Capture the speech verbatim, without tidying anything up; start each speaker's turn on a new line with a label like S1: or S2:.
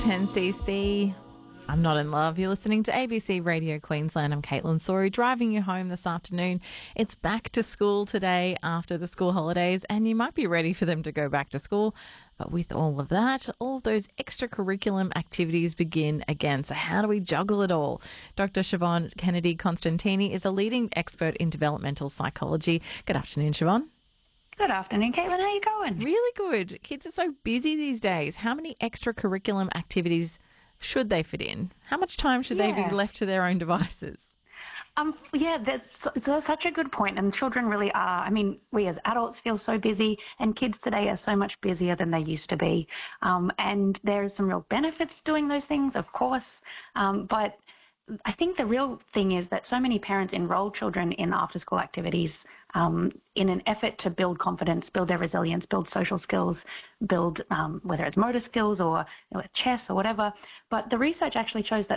S1: ten C C. I'm not in love. You're listening to A B C Radio Queensland. I'm Caitlin Sorry, driving you home this afternoon. It's back to school today after the school holidays, and you might be ready for them to go back to school. But with all of that, all of those extracurriculum activities begin again. So how do we juggle it all? Doctor Siobhan Kennedy-Constantini is a leading expert in developmental psychology. Good afternoon, Siobhan.
S2: Good afternoon, Caitlin. How are you going?
S1: Really good. Kids are so busy these days. How many extracurriculum activities should they fit in? How much time should
S2: Yeah.
S1: they be left to their own devices?
S2: Um, yeah, that's, that's such a good point, and children really are. I mean, we as adults feel so busy, and kids today are so much busier than they used to be. Um, and there are some real benefits doing those things, of course, um, but I think the real thing is that so many parents enroll children in after-school activities um, in an effort to build confidence, build their resilience, build social skills, build um, whether it's motor skills or you know, chess or whatever. But the research actually shows that